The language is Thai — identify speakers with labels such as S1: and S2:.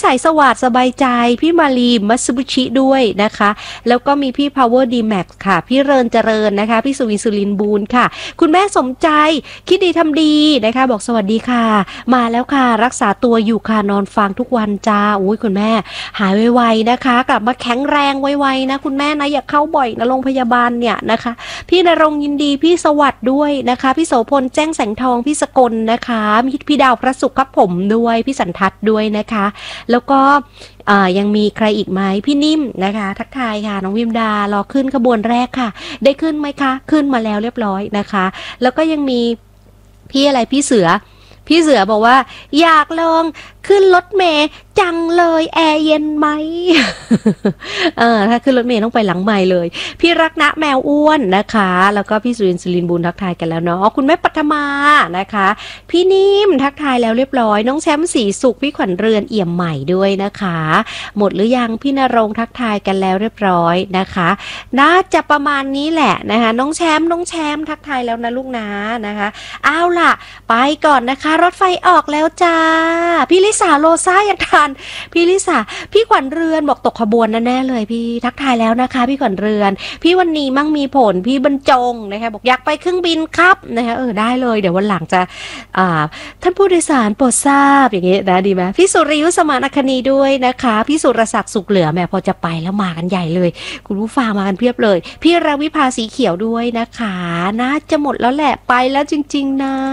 S1: สายสวัสดิ์สบายใจพี่มารีมัตสึบุชิด้วยนะคะแล้วก็มีพี่ Power D Max ค่ะพี่เริญเจริญนะคะพี่สุวินสุรินทร์บูรณ์ค่ะคุณแม่สมใจคิดดีทำดีนะคะบอกสวัสดีค่ะมาแล้วค่ะรักษาตัวอยู่ค่ะนอนฟังทุกวันจ้าอุ้ยคุณแม่หายไวๆนะคะกลับมาแข็งแรงไวๆนะคุณแม่นะอย่าเข้าบ่อยนะโรงพยาบาลเนี่ยนะคะพี่ณรงค์ยินดีพี่สวัสดิ์ด้วยนะคะพี่โสพลแจ้งแสงทองพี่สกลนะคะพี่ดาวพระสุขครับผมด้วยพี่สันทัดด้วยนะคะแล้วก็ยังมีใครอีกไหมพี่นิ่มนะคะทักทายค่ะน้องวิมดารอขึ้นขบวนแรกค่ะได้ขึ้นไหมคะขึ้นมาแล้วเรียบร้อยนะคะแล้วก็ยังมีพี่อะไรพี่เสือบอกว่าอยากลองขึ้นรถเมล์จังเลยแอร์เย็นไหม ถ้าขึ้นรถเมล์ต้องไปหลังใหม่เลยพี่รักนะแมวอ้วนนะคะแล้วก็พี่สุรินทร์สุรินทร์บุญทักทายกันแล้วเนาะคุณแม่ปัทมานะคะพี่นิ่มทักทายแล้วเรียบร้อยน้องแชมป์สีสุขพี่ขวัญเรือนเอี่ยมใหม่ด้วยนะคะหมดหรือยังพี่ณรงค์ทักทายกันแล้วเรียบร้อยนะคะน่าจะประมาณนี้แหละนะคะน้องแชมป์ทักทายแล้วนะลูกนะนะคะเอาล่ะไปก่อนนะคะรถไฟออกแล้วจ้าพี่ลิสาโลซ่าอยากทานพี่ลิสาพี่ขวัญเรือนบอกตกขบวนแน่ๆเลยพี่ทักทายแล้วนะคะพี่ขวัญเรือนพี่วันนี้มั่งมีผลพี่บรรจงนะคะบอกอยากไปเครื่องบินครับนะคะได้เลยเดี๋ยววันหลังจะท่านผู้โดยสารโปรดทราบอย่างงี้นะดีไหมพี่สุริยุสมานคณีด้วยนะคะพี่สุรศักดิ์สุขเหลือแม่พอจะไปแล้วมากันใหญ่เลยคุณผู้ฟังมากันเพียบเลยพี่ราวิภาสีเขียวด้วยนะคะน่าจะหมดแล้วแหละไปแล้วจริงๆนะ